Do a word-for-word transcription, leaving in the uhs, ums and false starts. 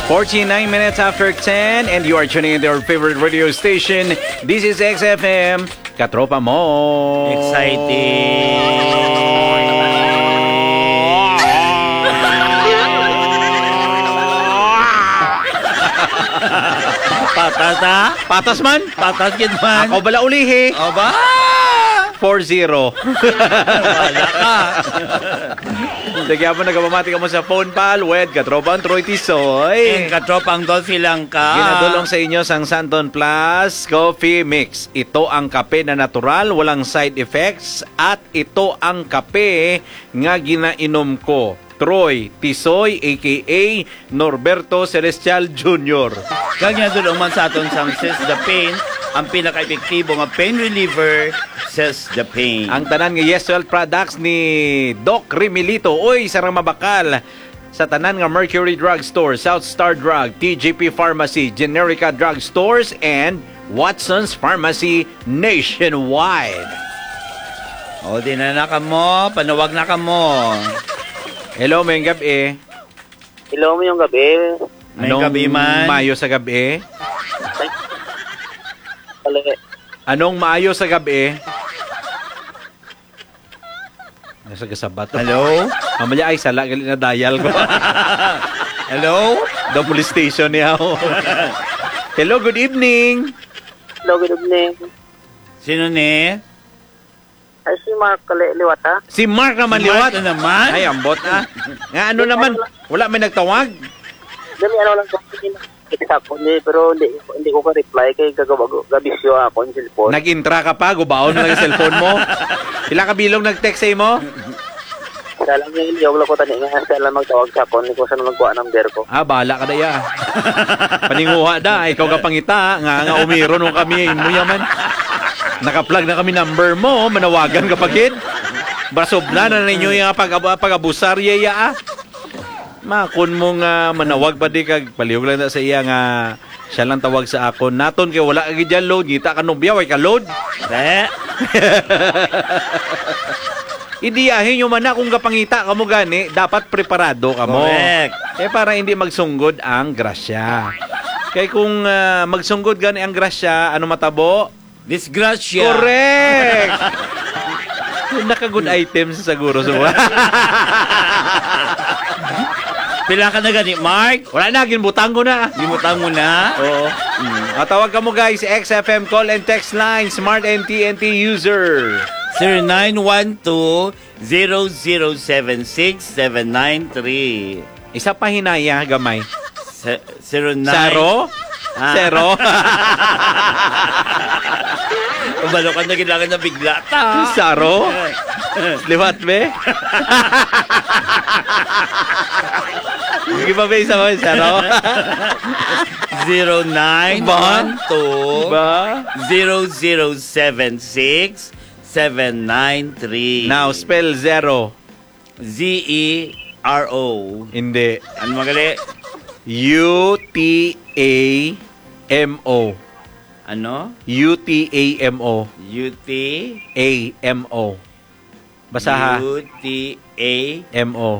forty-nine minutes after ten, and you are tuning in to your favorite radio station. This is X F M, Katropa Mo. Exciting. Patas ha? Patas man? Patas kid man. Ako bala ulihi. O ba? four zero. Wala ka. Sige po, nagpamati ka mo sa phone pal. Wed, Katropang Troy Tisoy. Ang katropang Dolphy lang ka. Ginadulong sa inyo sang Santon Plus Coffee Mix. Ito ang kape na natural, walang side effects. At ito ang kape nga ginainom ko. Troy Tisoy, a k a. Norberto Celestial Junior Kanya dulong man sa aton sang Says the Pain, ang pinaka-epektibo nga pain reliever, Says the Pain. Ang tanan nga Yes Well products ni Doc Rimilito. Uy, sarang mabakal. Sa tanan nga Mercury Drug Store, South Star Drug, T G P Pharmacy, Generica Drug Stores, and Watson's Pharmacy nationwide. O, di na na ka mo, panawag na ka mo. Hello, may gabi. Hello mo yung gabi. May gabi man. Mayo sa gabi? Pali. Anong maayo sa gabi? Nasa gasabat. Hello? Mamaya ay sala, galit na dial ko. Hello? The police station niya ako. Hello, good evening. Hello, good evening. Sino ni? Ay, si Mark Liwata. Si Mark naman Si liwat. Mark na naman? Ay, ambot ah. Nga ano naman, wala may nagtawag? Dami ano lang kung kita ko ni, pero hindi, hindi ko ka-reply kay gagabisyo ako yung cellphone. Nag-intra ka pa, gubaon mo lang yung cellphone mo. Pila ka bilong nag-text sa'yo mo? Kaya lang yung iliyaw lang ko tani nga, kaya lang magtawag sa phone, hindi ko saan magkuha ng number ko. Ah, bahala ka daya. Paninguha da, ikaw ka pangita. Nga nga umiro nung kami, mo yaman. Naka-plug na kami number mo, manawagan ka pagid. Basob na na ninyo yung pag- pag-abusar yaya ah. Makon mo nga manawag pa di kag palihog lang na sa iya nga siya lang tawag sa ako. Naton kay wala ka dyan load, ngita ka nung biyaw, ay ka load. Eh? Idiyahin nyo man na kung kapangita ka mo gani, dapat preparado ka mo. Correct. Eh para hindi magsunggod ang grasya. Kaya kung uh, magsunggod gani ang grasya, ano matabo? Disgrasya. Correct! Naka-good items siguro. So, Pila ka na gani, Mark? wala na, ginbutang ko na. Limutang mo na? Oo. Mm. Ah, tawag ka mo guys, X F M call and text line, Smart N T N T user. zero nine one two zero zero seven six seven nine three. Isa pa hinaya, gamay. zero nine Saro? Ah. Zero? Umalo ka na kailangan na bigla. Ta. Saro? Liwat be? Sige pa ba isa mo, Saro? zero nine one two Ba? zero zero seven six seven nine three. Now, spell zero. Z E R O. Hindi. Ano magali? U T A M O. Ano? U T A M O. U T A M O. Basa ha. U T A M O.